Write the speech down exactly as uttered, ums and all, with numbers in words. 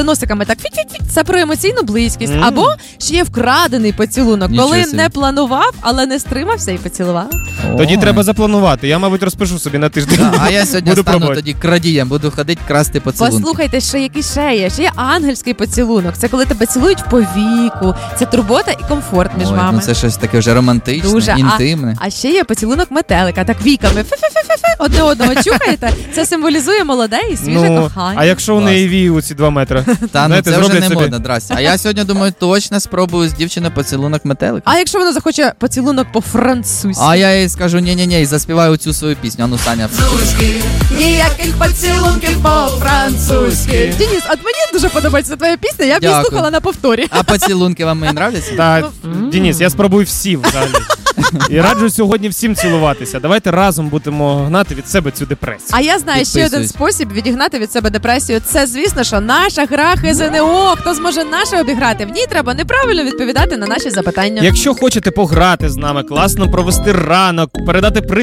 коли носиками так фіт-фіт-фіт, це про емоційну близькість. Mm. Або ще є вкрадений поцілунок, Нічого коли собі. не планував, але не стримався і поцілував. Тоді Ой. треба запланувати. Я, мабуть, розпишу собі на тиждень. Да, а я сьогодні Буду стану пробувати. тоді крадієм, буду ходити красти поцілунки. Послухайте, що який ще є. Ще є ангельський поцілунок. Це коли тебе цілують в повіку. Це турбота і комфорт між Ой, вами. ну це щось таке вже романтичне, Дуже. інтимне. А, а ще є поцілунок метелика. Так віками фе-фе-фе-фе, одне одного чухаєте. Це символізує молоде і свіже Ну, кохання. а якщо у Клас. неї вії у ці два метри? Та ну Знаєте, це вже зроблять не собі- модно, здрасте. А я сьогодні думаю, точно спробую з дівчиною поцілунок метелика. А якщо вона захоче поцілунок по-французьки? А я їй скажу ні-ні-ні і заспіваю цю свою пісню. А ну, Саня. Ніяких поцілунків по-французьки. Денис, от мені дуже подобається твоя пісня, я б її Дякую. слухала на повторі. А поцілунки вам мої нравляться? Так, Денис, я спробую всі взагалі. І раджу сьогодні всім цілуватися. Давайте разом будемо гнати від себе цю депресію. А я знаю ще один Підписуюсь. спосіб відігнати від себе депресію. Це, звісно, що наша гра ХЗНО. Хто зможе наше обіграти? В ній треба неправильно відповідати на наші запитання. Якщо хочете пограти з нами, класно провести ранок, передати привід